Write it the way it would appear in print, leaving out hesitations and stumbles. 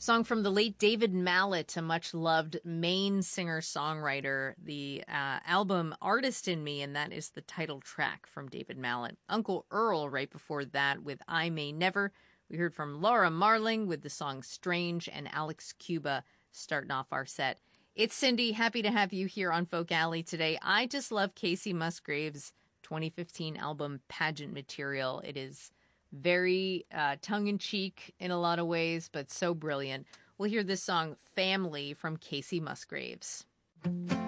Song from the late David Mallet, a much-loved Maine singer-songwriter. The album Artist in Me, and that is the title track from David Mallet. Uncle Earl right before that with I May Never. We heard from Laura Marling with the song Strange, and Alex Cuba starting off our set. It's Cindy. Happy to have you here on Folk Alley today. I just love Kacey Musgraves' 2015 album Pageant Material. It is very tongue-in-cheek in a lot of ways, but so brilliant. We'll hear this song Family from Kacey Musgraves.